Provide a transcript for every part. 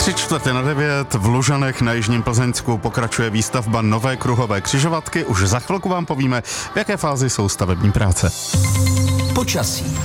8:45 v Lužanech na jižním Plzeňsku pokračuje výstavba nové kruhové křižovatky. Už za chvilku vám povíme, v jaké fázi jsou stavební práce. Počasí.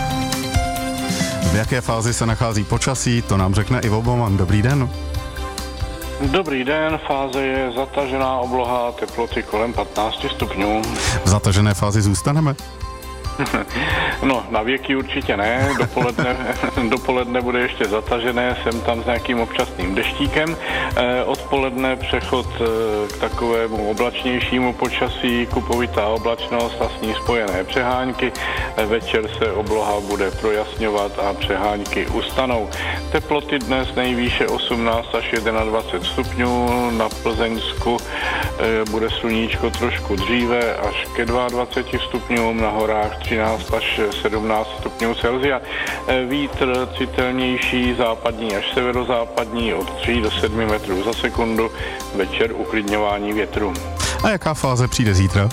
V jaké fázi se nachází počasí, to nám řekne Ivo Baumann. Dobrý den. Dobrý den, fáze je zatažená obloha, teploty kolem 15 stupňů. V zatažené fázi zůstaneme? No, na věky určitě ne, dopoledne bude ještě zatažené, jsem tam s nějakým občasným deštíkem, odpoledne přechod k takovému oblačnějšímu počasí, kupovitá oblačnost a s ní spojené přehánky, večer se obloha bude projasňovat a přehánky ustanou. Teploty dnes nejvýše 18 až 21 stupňů, na Plzeňsku bude sluníčko trošku dříve až ke 22 stupňům, na horách 13 až 17 stupňů Celsia. Vítr citelnější západní až severozápadní od 3 do 7 metrů za sekundu, večer uklidňování větru. A jaká fáze přijde zítra?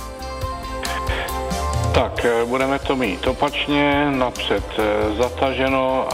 Tak, budeme to mít opačně, napřed zataženo,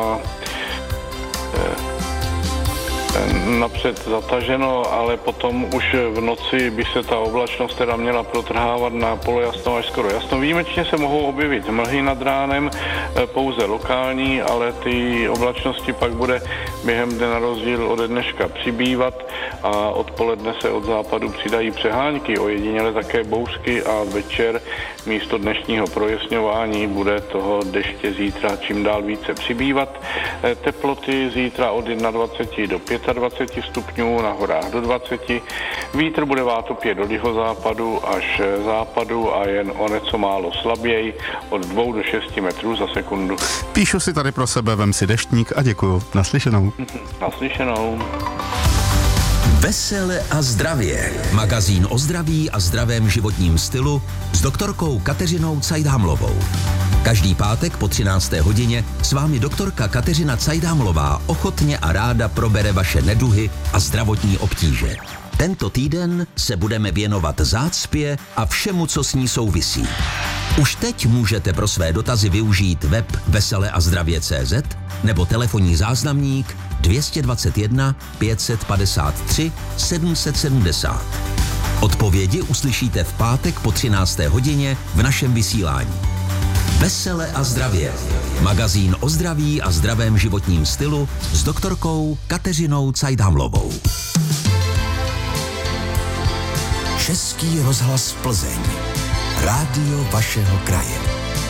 ale potom už v noci by se ta oblačnost teda měla protrhávat na polojasno až skoro jasno. Výjimečně se mohou objevit mlhy nad ránem, pouze lokální, ale ty oblačnosti pak bude během dne na rozdíl ode dneška přibývat a odpoledne se od západu přidají přehánky, ojediněle také bouřky a večer místo dnešního projasňování bude toho deště zítra čím dál více přibývat. Teploty zítra od 21 do 25 stupňů, na horách do 20. Vítr bude vátopět od jihozápadu až západu a jen o něco málo slaběji od 2 do 6 metrů za sekundu. Píšu si tady pro sebe, vem si deštník a děkuju. Naslyšenou. Naslyšenou. Vesele a zdravě. Magazín o zdraví a zdravém životním stylu s doktorkou Kateřinou Cajdhamlovou. Každý pátek po 13. hodině s vámi doktorka Kateřina Cajdhamlová ochotně a ráda probere vaše neduhy a zdravotní obtíže. Tento týden se budeme věnovat zácpě a všemu, co s ní souvisí. Už teď můžete pro své dotazy využít web veseleazdravě.cz nebo telefonní záznamník 221 553 770. Odpovědi uslyšíte v pátek po 13. hodině v našem vysílání. Vesele a zdravě. Magazín o zdraví a zdravém životním stylu s doktorkou Kateřinou Cajdhamlovou. Český rozhlas Plzeň. Rádio vašeho kraje.